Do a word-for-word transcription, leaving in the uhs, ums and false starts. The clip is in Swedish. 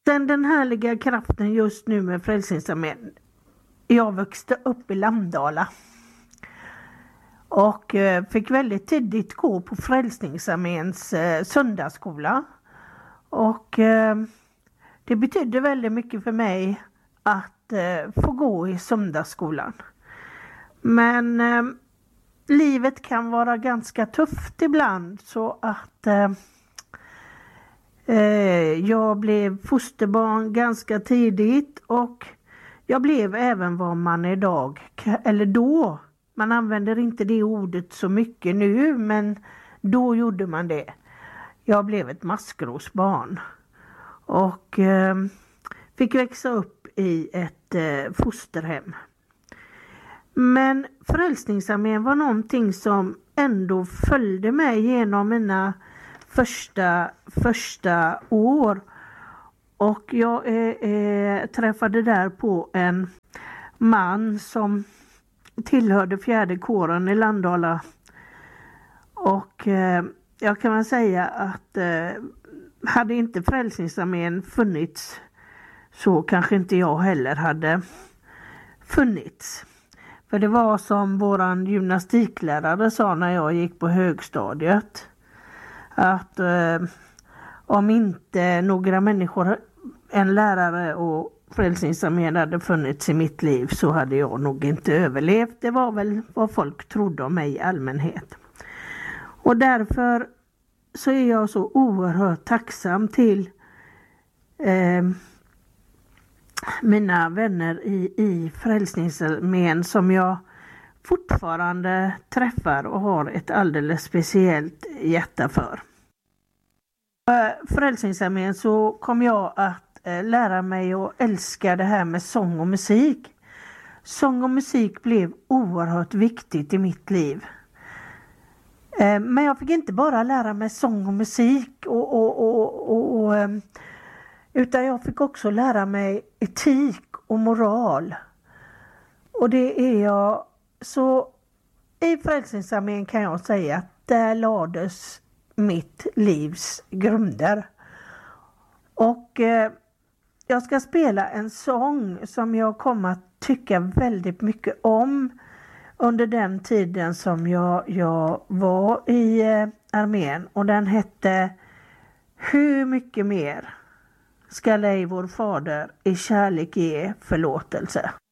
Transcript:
Sen den härliga kraften just nu med Frälsningsarmén. Jag växte upp i Landala. Och fick väldigt tidigt gå på Frälsningsarméns söndagsskola. Och det betydde väldigt mycket för mig att få gå i söndagsskolan. Men livet kan vara ganska tufft ibland, så att jag blev fosterbarn ganska tidigt, och jag blev även vad man idag, eller då, man använder inte det ordet så mycket nu, men då gjorde man det. Jag blev ett maskrosbarn och eh, fick växa upp i ett eh, fosterhem. Men Frälsningsarmén var någonting som ändå följde mig genom mina första, första år. Och jag eh, eh, träffade där på en man som tillhörde fjärde kåren i Landala. Och eh, jag kan väl säga att eh, hade inte Frälsningsarmén funnits, så kanske inte jag heller hade funnits. För det var som våran gymnastiklärare sa när jag gick på högstadiet, att eh, om inte några människor, en lärare och Frälsningsarmén hade funnits i mitt liv, så hade jag nog inte överlevt. Det var väl vad folk trodde om mig i allmänhet. Och därför så är jag så oerhört tacksam till eh, mina vänner i, i Frälsningsarmén, som jag fortfarande träffar och har ett alldeles speciellt hjärta för. Frälsningsarmén så kom jag att lära mig att älska det här med sång och musik. Sång och musik blev oerhört viktigt i mitt liv. Men jag fick inte bara lära mig sång och musik, och, och, och, och, och, utan jag fick också lära mig etik och moral. Och det är jag så i Frälsningsarmén, kan jag säga att där lades mitt livs grunder. Och eh, jag ska spela en sång som jag kommer att tycka väldigt mycket om under den tiden som jag, jag var i eh, armén. Och den hette Hur mycket mer ska ej vår fader i kärlek ge förlåtelse.